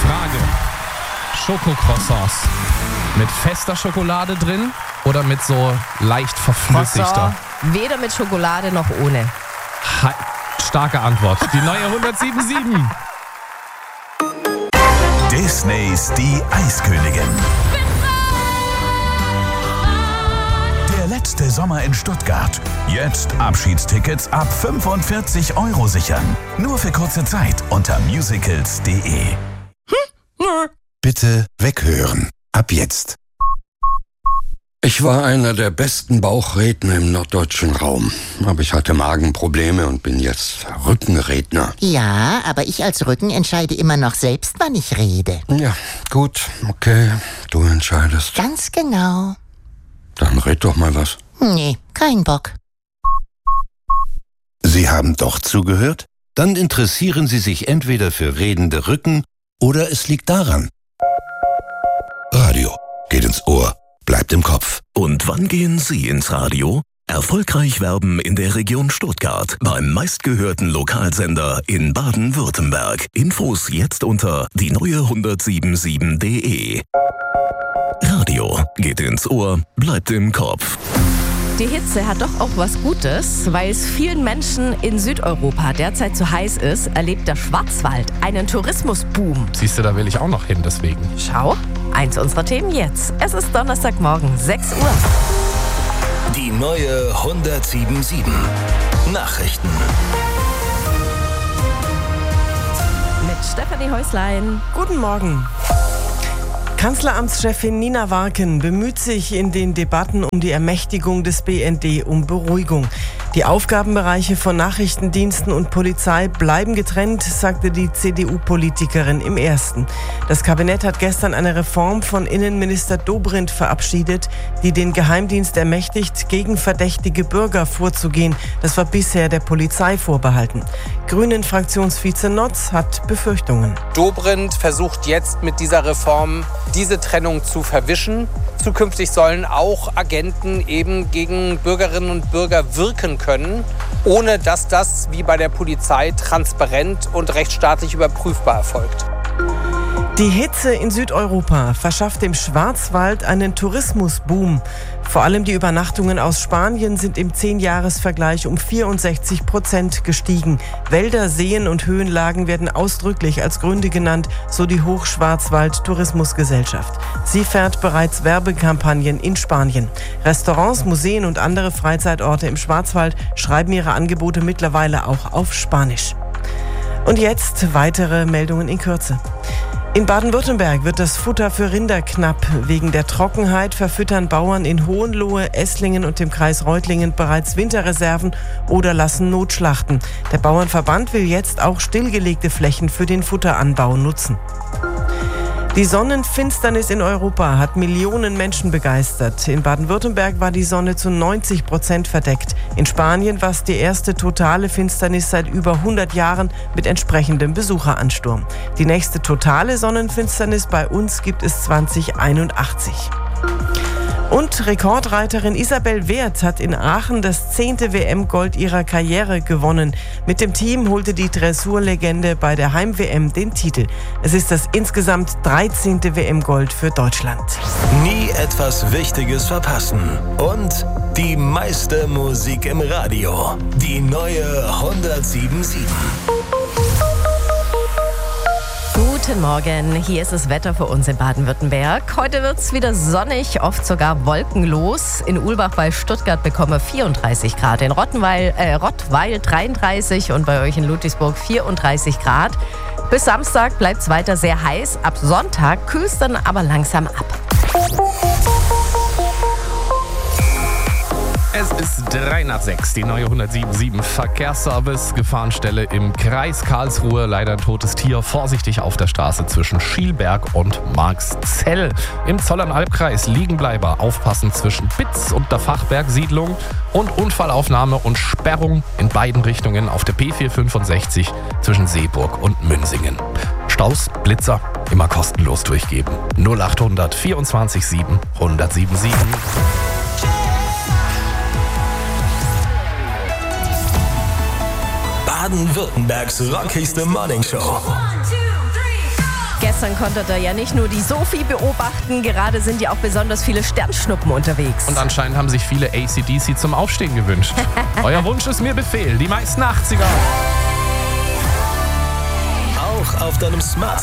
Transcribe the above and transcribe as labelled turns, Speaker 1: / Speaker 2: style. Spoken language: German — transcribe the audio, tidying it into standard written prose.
Speaker 1: Frage. Schokocroissants mit fester Schokolade drin oder mit so leicht verflüssigter?
Speaker 2: Weder mit Schokolade noch ohne.
Speaker 1: Starke Antwort. Die neue 107.7.
Speaker 3: Disneys Die Eiskönigin. Der letzte Sommer in Stuttgart. Jetzt Abschiedstickets ab 45 € sichern. Nur für kurze Zeit unter musicals.de.
Speaker 4: Bitte weghören. Ab jetzt. Ich war einer der besten Bauchredner im norddeutschen Raum. Aber ich hatte Magenprobleme und bin jetzt Rückenredner.
Speaker 5: Ja, aber ich als Rücken entscheide immer noch selbst, wann ich rede.
Speaker 4: Ja, gut, okay. Du entscheidest.
Speaker 5: Ganz genau.
Speaker 4: Dann red doch mal was.
Speaker 5: Nee, kein Bock.
Speaker 6: Sie haben doch zugehört? Dann interessieren Sie sich entweder für redende Rücken oder es liegt daran. Radio geht ins Ohr, bleibt im Kopf.
Speaker 3: Und wann gehen Sie ins Radio? Erfolgreich werben in der Region Stuttgart beim meistgehörten Lokalsender in Baden-Württemberg. Infos jetzt unter die neue 107.7.de. Radio geht ins Ohr, bleibt im Kopf.
Speaker 2: Die Hitze hat doch auch was Gutes. Weil es vielen Menschen in Südeuropa derzeit zu heiß ist, erlebt der Schwarzwald einen Tourismusboom.
Speaker 1: Siehst du, da will ich auch noch hin, deswegen.
Speaker 2: Schau, eins unserer Themen jetzt. Es ist Donnerstagmorgen, 6 Uhr.
Speaker 3: Die neue 107.7. Nachrichten.
Speaker 2: Mit Stefanie Häuslein.
Speaker 7: Guten Morgen. Kanzleramtschefin Nina Warken bemüht sich in den Debatten um die Ermächtigung des BND um Beruhigung. Die Aufgabenbereiche von Nachrichtendiensten und Polizei bleiben getrennt, sagte die CDU-Politikerin im Ersten. Das Kabinett hat gestern eine Reform von Innenminister Dobrindt verabschiedet, die den Geheimdienst ermächtigt, gegen verdächtige Bürger vorzugehen. Das war bisher der Polizei vorbehalten. Grünen-Fraktionsvize Notz hat Befürchtungen.
Speaker 8: Dobrindt versucht jetzt mit dieser Reform diese Trennung zu verwischen. Zukünftig sollen auch Agenten eben gegen Bürgerinnen und Bürger wirken können, ohne dass das wie bei der Polizei transparent und rechtsstaatlich überprüfbar erfolgt.
Speaker 7: Die Hitze in Südeuropa verschafft dem Schwarzwald einen Tourismusboom. Vor allem die Übernachtungen aus Spanien sind im 10-Jahres-Vergleich um 64% gestiegen. Wälder, Seen und Höhenlagen werden ausdrücklich als Gründe genannt, so die Hochschwarzwald-Tourismusgesellschaft. Sie fährt bereits Werbekampagnen in Spanien. Restaurants, Museen und andere Freizeitorte im Schwarzwald schreiben ihre Angebote mittlerweile auch auf Spanisch. Und jetzt weitere Meldungen in Kürze. In Baden-Württemberg wird das Futter für Rinder knapp. Wegen der Trockenheit verfüttern Bauern in Hohenlohe, Esslingen und dem Kreis Reutlingen bereits Winterreserven oder lassen Notschlachten. Der Bauernverband will jetzt auch stillgelegte Flächen für den Futteranbau nutzen. Die Sonnenfinsternis in Europa hat Millionen Menschen begeistert. In Baden-Württemberg war die Sonne zu 90% verdeckt. In Spanien war es die erste totale Finsternis seit über 100 Jahren mit entsprechendem Besucheransturm. Die nächste totale Sonnenfinsternis bei uns gibt es 2081. Und Rekordreiterin Isabel Werth hat in Aachen das 10. WM-Gold ihrer Karriere gewonnen. Mit dem Team holte die Dressurlegende bei der Heim-WM den Titel. Es ist das insgesamt 13. WM-Gold für Deutschland.
Speaker 3: Nie etwas Wichtiges verpassen. Und die meiste Musik im Radio. Die neue 107.7.
Speaker 2: Guten Morgen, hier ist das Wetter für uns in Baden-Württemberg. Heute wird es wieder sonnig, oft sogar wolkenlos. In Ulbach bei Stuttgart bekommen wir 34 Grad, in Rottweil 33 und bei euch in Ludwigsburg 34 Grad. Bis Samstag bleibt es weiter sehr heiß. Ab Sonntag kühlt es dann aber langsam ab.
Speaker 1: Es ist 3 nach 6, die neue 107.7 Verkehrsservice, Gefahrenstelle im Kreis Karlsruhe. Leider ein totes Tier, vorsichtig auf der Straße zwischen Schielberg und Marxzell. Im Zollernalbkreis Liegenbleiber, aufpassen zwischen Bitz und der Fachberg-Siedlung und Unfallaufnahme und Sperrung in beiden Richtungen auf der P465 zwischen Seeburg und Münsingen. Staus, Blitzer, immer kostenlos durchgeben. 0800 24 7 1077.
Speaker 3: Baden-Württembergs rockigste Morningshow.
Speaker 2: Gestern konntet ihr ja nicht nur die Sophie beobachten, gerade sind ja auch besonders viele Sternschnuppen unterwegs.
Speaker 1: Und anscheinend haben sich viele AC/DC zum Aufstehen gewünscht. Euer Wunsch ist mir Befehl, die meisten 80er.
Speaker 3: Auch auf deinem Smart